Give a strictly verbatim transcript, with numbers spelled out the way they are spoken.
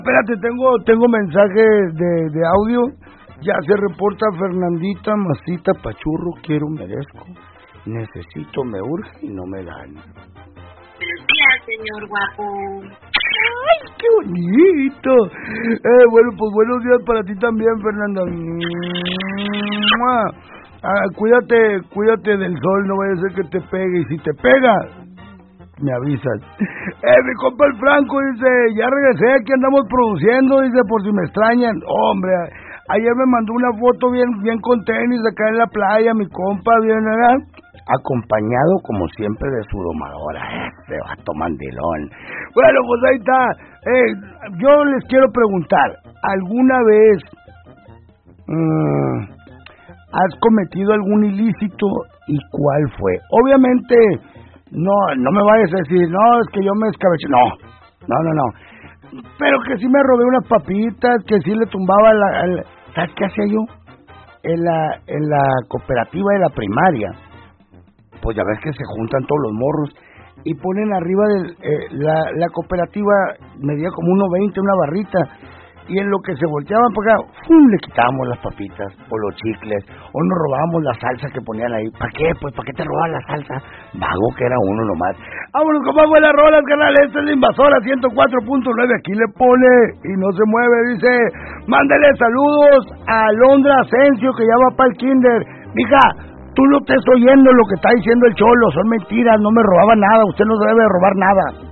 Espérate, tengo tengo mensaje de, de audio. Ya se reporta Fernandita, masita, pachurro, quiero, merezco, necesito, me urge y no me dan. Buenos días, señor guapo. ¡Ay, qué bonito! Eh, bueno, pues buenos días para ti también, Fernanda. Ah, cuídate, cuídate del sol, no vaya a ser que te pegue. Y si te pega, me avisas. Eh, mi compa el Franco dice, ya regresé, aquí andamos produciendo, dice, por si me extrañan. Hombre, ayer me mandó una foto bien bien con tenis acá en la playa, mi compa, bien, ¿verdad? Acompañado, como siempre, de su domadora, este vato mandilón. Bueno, pues ahí está. Eh, yo les quiero preguntar, ¿alguna vez mmm, has cometido algún ilícito y cuál fue? Obviamente, no no me vayas a decir, no, es que yo me escabeché. No, no, no, no. Pero que sí me robé unas papitas, que sí le tumbaba la... la ¿sabes qué hacía yo? En la, en la cooperativa de la primaria. Pues ya ves que se juntan todos los morros y ponen arriba de eh, la, la cooperativa, medía como uno veinte, una barrita, y en lo que se volteaban para acá, ¡fum!, le quitábamos las papitas o los chicles, o nos robábamos la salsa que ponían ahí. ¿Para qué? Pues ¿para qué te roban la salsa? Vago que era uno nomás. Vámonos con más buenas rolas, canal. Esta es la Invasora ciento cuatro punto nueve, aquí le pone y no se mueve, dice, mándale saludos a Alondra Asensio, que ya va para el kinder. Mija, tú no estés oyendo lo que está diciendo el cholo, son mentiras, no me robaba nada, usted no debe robar nada.